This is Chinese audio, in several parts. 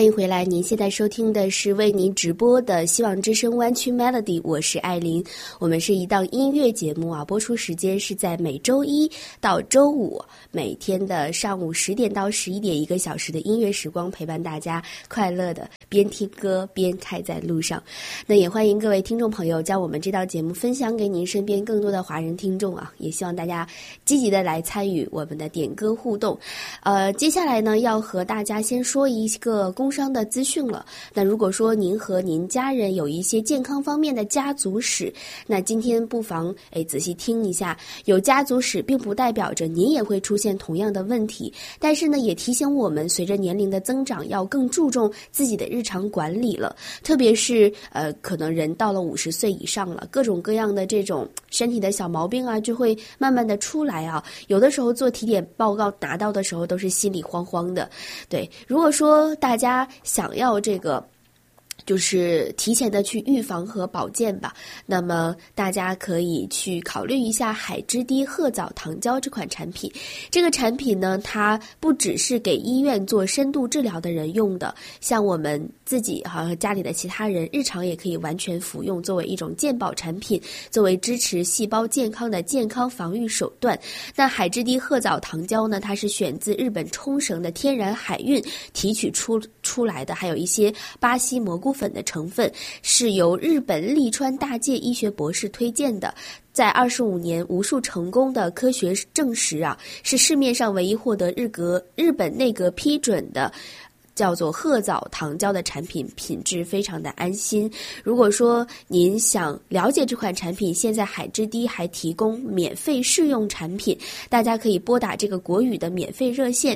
欢迎回来，您现在收听的是为您直播的希望之声湾区 Melody， 我是艾琳。我们是一档音乐节目啊，播出时间是在每周一到周五，每天的上午10点到11点，1个小时的音乐时光，陪伴大家快乐的边听歌边开在路上。那也欢迎各位听众朋友将我们这档节目分享给您身边更多的华人听众啊，也希望大家积极的来参与我们的点歌互动。接下来呢，要和大家先说一个工商的资讯了。那如果说您和您家人有一些健康方面的家族史，那今天不妨仔细听一下。有家族史并不代表着您也会出现同样的问题，但是呢，也提醒我们随着年龄的增长，要更注重自己的日常管理了。特别是可能人到了50岁以上了，各种各样的这种身体的小毛病啊，就会慢慢的出来啊。有的时候做体检报告拿到的时候，都是心里慌慌的。对，如果说大家想要这个就是提前的去预防和保健吧，那么大家可以去考虑一下海之滴褐藻糖胶这款产品。这个产品呢，它不只是给医院做深度治疗的人用的，像我们自己和家里的其他人日常也可以完全服用，作为一种健保产品，作为支持细胞健康的健康防御手段。那海之滴褐藻糖胶呢，它是选自日本冲绳的天然海运提取出来的，还有一些巴西蘑菇粉的成分，是由日本利川大介医学博士推荐的。在25年无数成功的科学证实啊，是市面上唯一获得日本内阁批准的叫做褐藻糖胶的产品，品质非常的安心。如果说您想了解这款产品，现在海之滴还提供免费试用产品，大家可以拨打这个国语的免费热线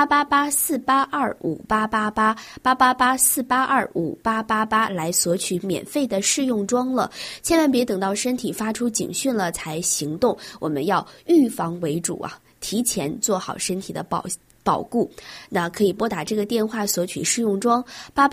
888-482-5888，888-482-5888来索取免费的试用装了。千万别等到身体发出警讯了才行动，我们要预防为主啊，提前做好身体的保固。那可以拨打这个电话索取试用装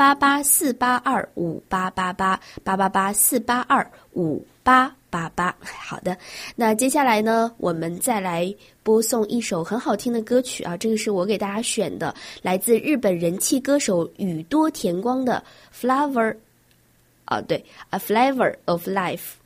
888-482-5888，888-482-5888。好的，那接下来呢，我们再来播送一首很好听的歌曲啊，这个是我给大家选的，来自日本人气歌手宇多田光的 A Flavor of Life。